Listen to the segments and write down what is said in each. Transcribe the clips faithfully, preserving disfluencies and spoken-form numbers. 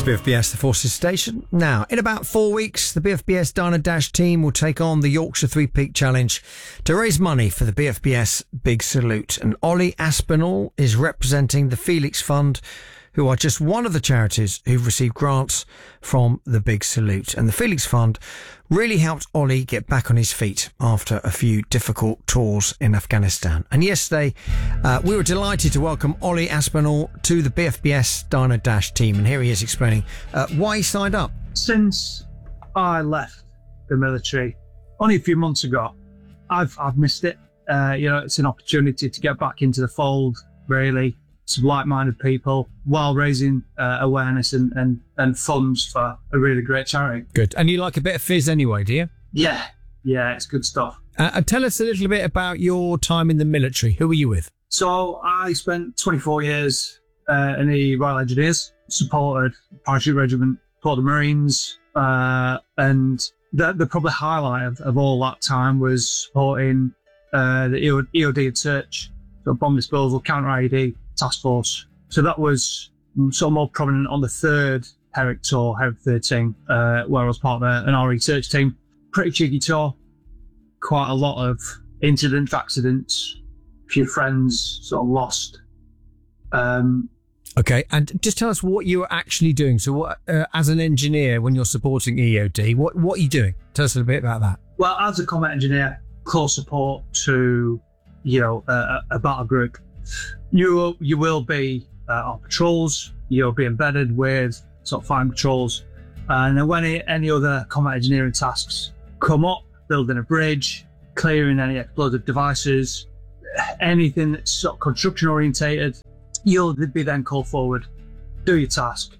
B F B S, the Forces Station. Now, in about four weeks, the B F B S Diner Dash team will take on the Yorkshire Three Peak Challenge to raise money for the B F B S Big Salute. And Ollie Aspinall is representing the Felix Fund, who are just one of the charities who've received grants from the Big Salute. And the Felix Fund really helped Ollie get back on his feet after a few difficult tours in Afghanistan. And yesterday, uh, we were delighted to welcome Ollie Aspinall to the B F B S Diner Dash team. And here he is explaining uh, why he signed up. Since I left the military only a few months ago, I've I've missed it. Uh, you know, it's an opportunity to get back into the fold, really. Some like-minded people while raising uh, awareness and, and, and funds for a really great charity. Good. And you like a bit of fizz anyway, do you? Yeah. Yeah, it's good stuff. Uh, tell us a little bit about your time in the military. Who were you with? So I spent twenty-four years uh, in the Royal Engineers, supported Parachute Regiment, supported the Marines, uh, and the, the probably highlight of, of all that time was supporting uh, the E O D and search, so bomb disposal, counter I E D, task force. So that was sort of more prominent on the third Herrick tour, Herrick thirteen, uh, where I was part of an R E search team. Pretty cheeky tour, quite a lot of incidents, accidents, a few friends sort of lost. Um, okay, and just tell us what you were actually doing. So what, uh, as an engineer, when you're supporting E O D, what, what are you doing? Tell us a little bit about that. Well, as a combat engineer, close support to, you know, a, a battle group. You will, you will be uh, on patrols, you'll be embedded with sort of fighting patrols, and then when it, any other combat engineering tasks come up, building a bridge, clearing any explosive devices, anything that's sort of construction orientated, you'll be then called forward, do your task,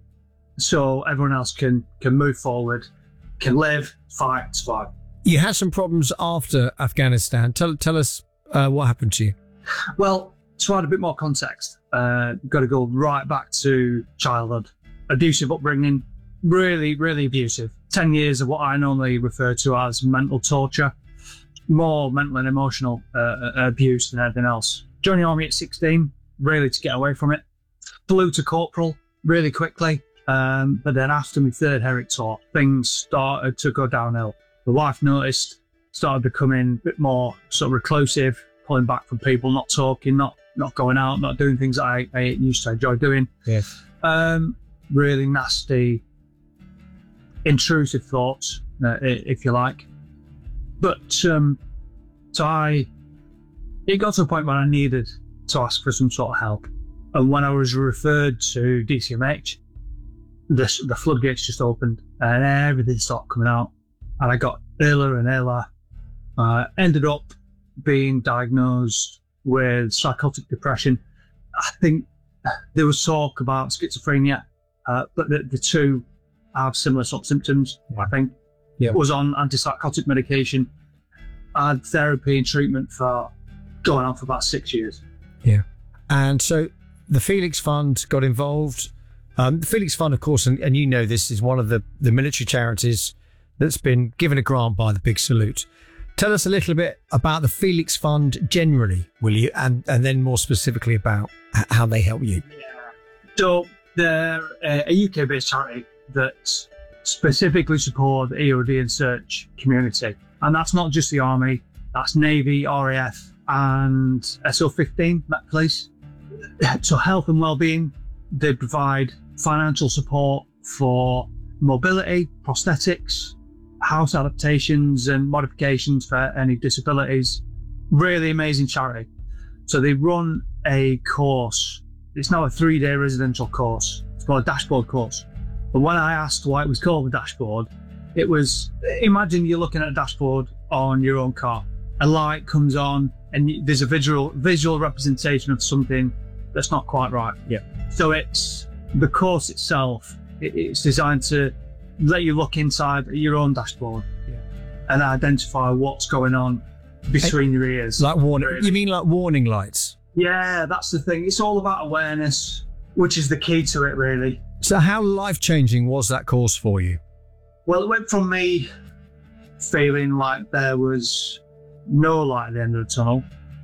so everyone else can, can move forward, can live, fight, survive. You had some problems after Afghanistan. Tell, tell us uh, what happened to you. Well, to add a bit more context, uh, got to go right back to childhood. Abusive upbringing, really, really abusive. Ten years of what I normally refer to as mental torture, more mental and emotional uh, abuse than anything else. Joined the army at sixteen, really to get away from it. Flew to corporal really quickly, um, but then after my third Herrick tour, things started to go downhill. The wife noticed, started becoming a bit more sort of reclusive, pulling back from people, not talking, not not going out, not doing things that I, I used to enjoy doing. Yes. Um, really nasty, intrusive thoughts, uh, if you like. But um, so I, it got to a point where I needed to ask for some sort of help. And when I was referred to D C M H, the, the floodgates just opened and everything started coming out. And I got iller and iller. I uh, ended up being diagnosed with psychotic depression. I think there was talk about schizophrenia, uh, but the, the two have similar sort of symptoms, yeah. I think. Yeah. Was on antipsychotic medication. I had therapy and treatment for going on for about six years. Yeah. And so the Felix Fund got involved. Um, the Felix Fund, of course, and, and you know this, is one of the, the military charities that's been given a grant by the Big Salute. Tell us a little bit about the Felix Fund generally, will you? And and then more specifically about how they help you. Yeah. So they're a U K-based charity that specifically support the E O D and search community. And that's not just the Army, that's Navy, R A F and S O fifteen, Met Police. So health and wellbeing, they provide financial support for mobility, prosthetics, house adaptations and modifications for any disabilities. Really amazing charity. So they run a course. It's now a three-day residential course. It's called a dashboard course. But when I asked why it was called a dashboard, it was, imagine you're looking at a dashboard on your own car. A light comes on and there's a visual visual representation of something that's not quite right. Yeah. So it's the course itself. It, it's designed to let you look inside your own dashboard, yeah, and identify what's going on between your ears. Like warning. Really. You mean like warning lights? Yeah, that's the thing. It's all about awareness, which is the key to it, really. So how life-changing was that course for you? Well, it went from me feeling like there was no light at the end of the tunnel,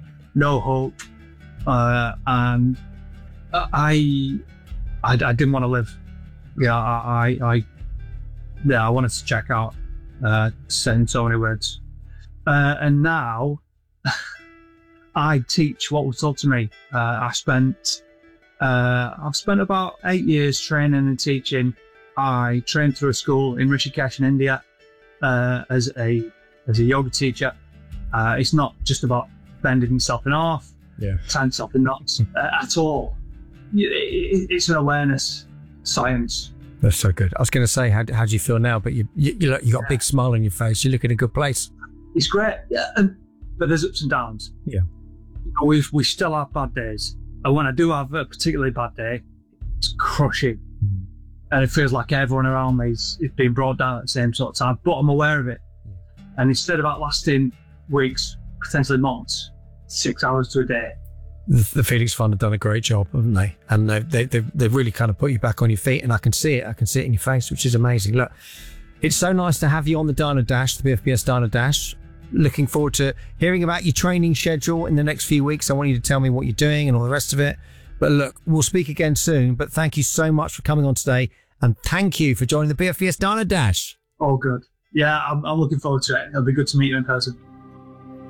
no hope, uh, and I, I, I didn't want to live. yeah, I, I, I yeah, I wanted to check out, uh, saying so many words. Uh, and now I teach what was taught to me. Uh, I spent, uh, I've spent about eight years training and teaching. I trained through a school in Rishikesh in India, uh, as a, as a yoga teacher. Uh, it's not just about bending yourself in half, yeah, tying yourself in knots uh, at all. It, it's an awareness science. That's so good. I was going to say, how, how do you feel now? But you you, you, look, you got yeah. a big smile on your face. You look in a good place. It's great, yeah, and, but there's ups and downs. Yeah, we we still have bad days, and when I do have a particularly bad day, it's crushing, mm. and it feels like everyone around me is, is being brought down at the same sort of time. But I'm aware of it, yeah. And instead of that lasting weeks, potentially months, six hours to a day. The, the Phoenix Fund have done a great job, haven't they? And they, they, they've, they've really kind of put you back on your feet, and I can see it. I can see it in your face, which is amazing. Look, it's so nice to have you on the Dana Dash, the B F B S Dana Dash. Looking forward to hearing about your training schedule in the next few weeks. I want you to tell me what you're doing and all the rest of it. But look, we'll speak again soon. But thank you so much for coming on today, and thank you for joining the B F B S Dana Dash. Oh, good. Yeah, I'm, I'm looking forward to it. It'll be good to meet you in person.